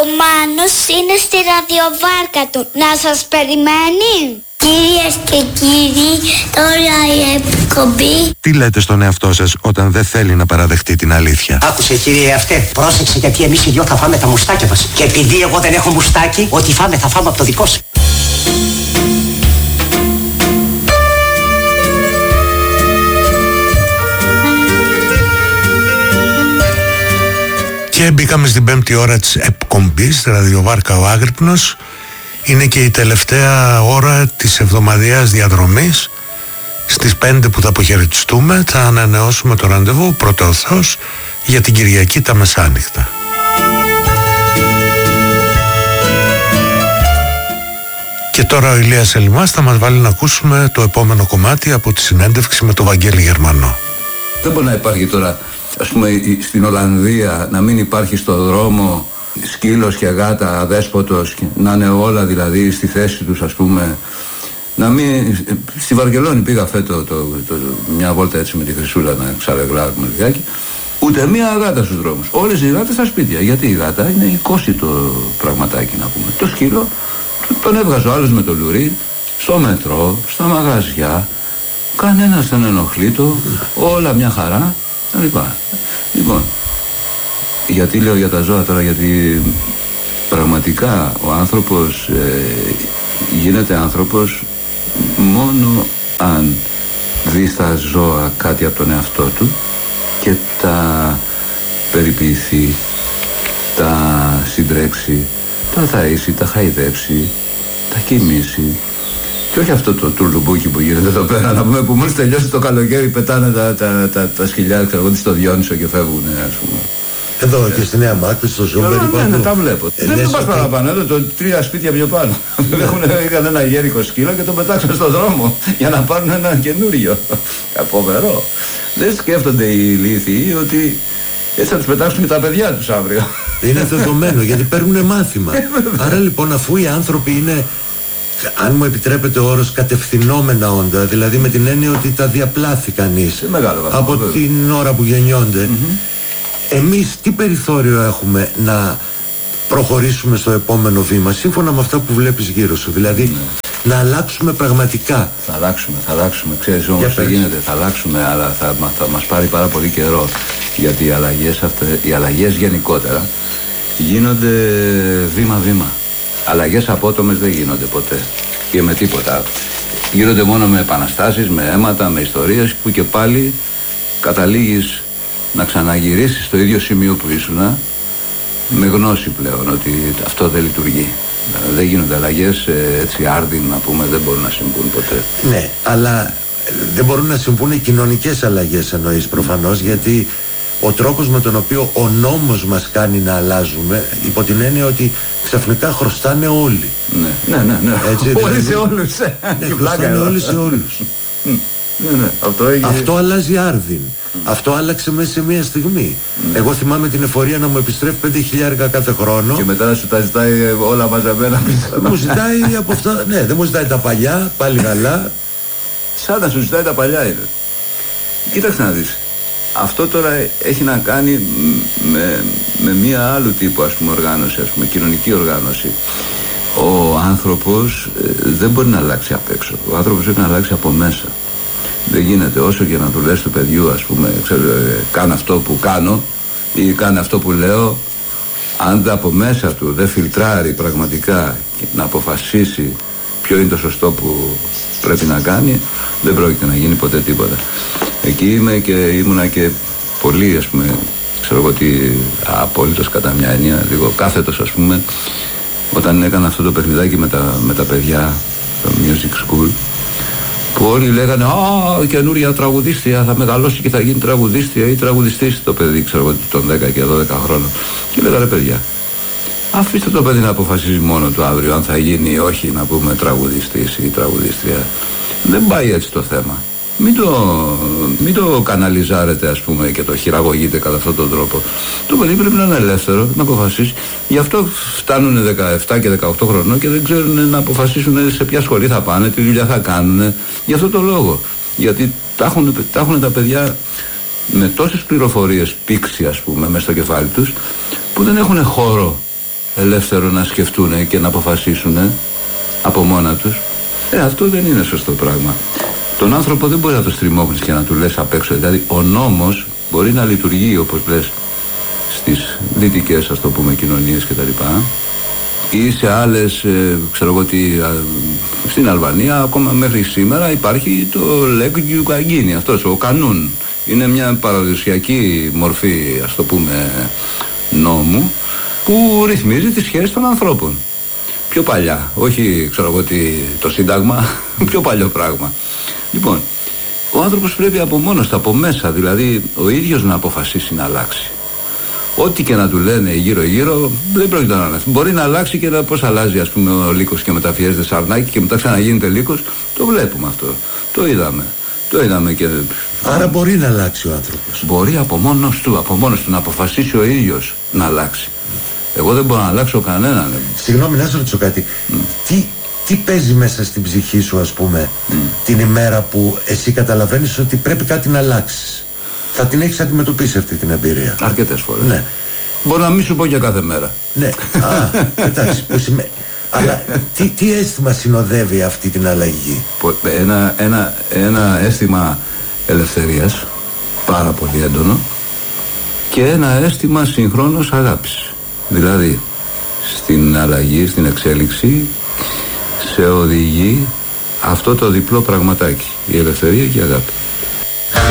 Μάνος είναι στη ραδιοβάρκα του. Να σας περιμένει. Κυρίες και κύριοι, τώρα η εκπομπή. Τι λέτε στον εαυτό σας όταν δεν θέλει να παραδεχτεί την αλήθεια? Άκουσε κύριε αυτέ, πρόσεξε γιατί εμείς οι δυο θα φάμε τα μουστάκια μας. Και επειδή εγώ δεν έχω μουστάκι, ό,τι φάμε θα φάμε από το δικό σου. Και μπήκαμε στην 5η ώρα της εκπομπής, ραδιοβάρκα ο Άγρυπνος. Είναι και η τελευταία ώρα της εβδομαδιαίας διαδρομής. Στις 5 που θα αποχαιρετιστούμε θα ανανεώσουμε το ραντεβού, πρώτο ο Θεός, για την Κυριακή τα μεσάνυχτα. Και τώρα ο Ηλίας Ελιμάς θα μας βάλει να ακούσουμε το επόμενο κομμάτι από τη συνέντευξη με τον Βαγγέλη Γερμανό. Δεν μπορεί να υπάρχει τώρα, ας πούμε, στην Ολλανδία να μην υπάρχει στο δρόμο σκύλος και γάτα, αδέσποτος, να είναι όλα δηλαδή στη θέση τους, ας πούμε. Να μην... Στη Βαρκελόνη πήγα φέτο μια βόλτα έτσι με τη Χρυσούλα να ξαρεγλάρουμε λιγάκι. Ούτε μία γάτα στους δρόμους. Όλες οι γάτες στα σπίτια. Γιατί η γάτα είναι οικόσιτο πραγματάκι, να πούμε. Το σκύλο τον έβγαζε ο άλλος με το λουρί, στο μετρό, στα μαγαζιά. Κανένας δεν ενοχλεί το, όλα μια χαρά. Λοιπόν, γιατί λέω για τα ζώα τώρα? Γιατί πραγματικά ο άνθρωπος γίνεται άνθρωπος μόνο αν δει στα ζώα κάτι από τον εαυτό του και τα περιποιηθεί, τα συντρέξει, τα θαΐσει, τα χαϊδέψει, τα κοιμήσει. Και όχι αυτό το τουρλουμπούκι που γίνεται εδώ πέρα, να πούμε, που μόλις τελειώσει το καλοκαίρι πετάνε τα σκυλιά, ξέρω εγώ, στο Διόνυσο και φεύγουν, ας πούμε. Εδώ και στη Νέα Μάκρη, στο Ζούμπερ. Ναι, τα βλέπω. Δεν πας παραπάνω, εδώ τρία σπίτια πιο πάνω. Είχαν ένα γέρικο σκύλο και το πετάξαν στον δρόμο για να πάρουν ένα καινούριο. Φοβερό. Δεν σκέφτονται οι ηλίθιοι ότι έτσι θα τους πετάξουν και τα παιδιά τους αύριο. Είναι δεδομένο γιατί παίρνουν μάθημα. Άρα λοιπόν, αφού οι άνθρωποι είναι, αν μου επιτρέπετε ο όρος, κατευθυνόμενα όντα, δηλαδή με την έννοια ότι τα διαπλάθει κανείς από την ώρα που γεννιόνται, εμείς τι περιθώριο έχουμε να προχωρήσουμε στο επόμενο βήμα σύμφωνα με αυτά που βλέπεις γύρω σου? Δηλαδή να αλλάξουμε πραγματικά. Θα αλλάξουμε. Ξέρεις όμως τι γίνεται? Θα αλλάξουμε, αλλά θα μας πάρει πάρα πολύ καιρό. Γιατί οι αλλαγές γενικότερα γίνονται βήμα-βήμα. Αλλαγές απότομες δεν γίνονται ποτέ και με τίποτα. Γίνονται μόνο με επαναστάσεις, με αίματα, με ιστορίες που και πάλι καταλήγεις να ξαναγυρίσεις στο ίδιο σημείο που ήσουνα με γνώση πλέον ότι αυτό δεν λειτουργεί. Δεν γίνονται αλλαγές έτσι άρδιν, να πούμε, δεν μπορούν να συμβούν ποτέ. Ναι, αλλά δεν μπορούν να συμβούν οι κοινωνικές αλλαγές, εννοείς προφανώς, γιατί ο τρόπος με τον οποίο ο νόμος μας κάνει να αλλάζουμε, υπό την έννοια ότι ξαφνικά χρωστάνε όλοι. Ναι. Έτσι, όλοι σε όλους. Ναι, χρωστάνε όλοι σε όλους. Ναι, αυτό αλλάζει άρδιν. Αυτό άλλαξε μέσα σε μία στιγμή. Εγώ θυμάμαι την εφορία να μου επιστρέφει 5.000 κάθε χρόνο. Και μετά να σου τα ζητάει όλα μαζεμένα πίσω. Μου ζητάει από αυτά. Ναι, δεν μου ζητάει τα παλιά, πάλι καλά. Σαν να σου ζητάει τα παλιά είναι. Κοίταξε να δεις. Αυτό τώρα έχει να κάνει με μία άλλου τύπου, ας πούμε, οργάνωση, ας πούμε, κοινωνική οργάνωση. Ο άνθρωπος δεν μπορεί να αλλάξει απ' έξω. Ο άνθρωπος πρέπει να αλλάξει από μέσα. Δεν γίνεται, όσο και να του λες του παιδιού, ας πούμε, κάνε αυτό που κάνω ή κάνε αυτό που λέω, αν από μέσα του δεν φιλτράρει πραγματικά και να αποφασίσει ποιο είναι το σωστό που πρέπει να κάνει, δεν πρόκειται να γίνει ποτέ τίποτα. Εκεί είμαι και ήμουνα και πολύ, ας πούμε, ξέρω εγώ τι, απόλυτος κατά μια έννοια, λίγο κάθετος, ας πούμε, όταν έκανα αυτό το παιχνιδάκι με τα παιδιά, το Music School, που όλοι λέγανε «Α, καινούρια τραγουδίστρια, θα μεγαλώσει και θα γίνει τραγουδίστρια ή τραγουδιστής», το παιδί, ξέρω εγώ, των 10 και 12 χρόνων. Και λέγανε «Παιδιά, αφήστε το παιδί να αποφασίζει μόνο του αύριο αν θα γίνει ή όχι, να πούμε, τραγουδιστής ή τραγουδίστρια». Δεν πάει έτσι το θέμα. Μην το καναλιζάρετε, ας πούμε, και το χειραγωγείτε κατά αυτόν τον τρόπο. Το παιδί πρέπει να είναι ελεύθερο, να αποφασίσει. Γι' αυτό φτάνουν 17 και 18 χρονών και δεν ξέρουν να αποφασίσουν σε ποια σχολή θα πάνε, τι δουλειά θα κάνουν. Γι' αυτό το λόγο. Γιατί τα έχουν τα παιδιά με τόσες πληροφορίες πήξει, ας πούμε, μέσα στο κεφάλι τους, που δεν έχουν χώρο ελεύθερο να σκεφτούν και να αποφασίσουν από μόνα τους, αυτό δεν είναι σωστό πράγμα. Τον άνθρωπο δεν μπορεί να το στριμώχνεις και να του λες απ' έξω. Δηλαδή ο νόμος μπορεί να λειτουργεί, όπως λες, στις δυτικές, ας το πούμε, κοινωνίες κτλ. Ή σε άλλες, ξέρω εγώ τι, στην Αλβανία ακόμα μέχρι σήμερα υπάρχει το λέγκιου καγκίνι, αυτός ο κανούν. Είναι μια παραδοσιακή μορφή, ας το πούμε, νόμου που ρυθμίζει τις σχέσεις των ανθρώπων. Πιο παλιά, όχι ξέρω εγώ τι, το Σύνταγμα, πιο παλιό πράγμα. Λοιπόν, ο άνθρωπος πρέπει από μόνος του, από μέσα, δηλαδή ο ίδιος να αποφασίσει να αλλάξει. Ό,τι και να του λένε γύρω-γύρω δεν πρόκειται να αλλάξει. Μπορεί να αλλάξει και πώς αλλάζει, ας πούμε, ο λύκος και μεταφιέζεται σαρνάκι και μετά ξαναγίνεται λύκος. Το βλέπουμε αυτό. Το είδαμε και... Άρα μπορεί να αλλάξει ο άνθρωπος. Μπορεί από μόνος του να αποφασίσει ο ίδιος να αλλάξει. Εγώ δεν μπορώ να αλλάξω κανέναν. Συγγνώμη, να σου ρωτήσω κάτι. Τι παίζει μέσα στην ψυχή σου, ας πούμε, την ημέρα που εσύ καταλαβαίνεις ότι πρέπει κάτι να αλλάξεις? Θα την έχεις αντιμετωπίσει αυτή την εμπειρία? Αρκετές φορές. Ναι. Μπορώ να μην σου πω για κάθε μέρα. Ναι. Εντάξει, που σημαίνει. Αλλά τι αίσθημα συνοδεύει αυτή την αλλαγή? Ένα αίσθημα ελευθερίας, πάρα πολύ έντονο, και ένα αίσθημα συγχρόνως αγάπης. Δηλαδή, στην αλλαγή, στην εξέλιξη, σε οδηγεί αυτό το διπλό πραγματάκι, η ελευθερία και η αγάπη.